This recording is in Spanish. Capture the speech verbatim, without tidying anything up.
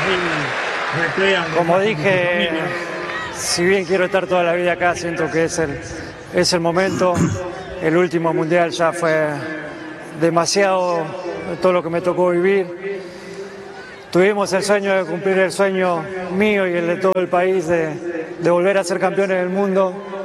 Como dije, si bien quiero estar toda la vida acá, siento que es el, es el momento. El último mundial ya fue demasiado todo lo que me tocó vivir. Tuvimos el sueño de cumplir el sueño mío y el de todo el país de, de volver a ser campeones del mundo.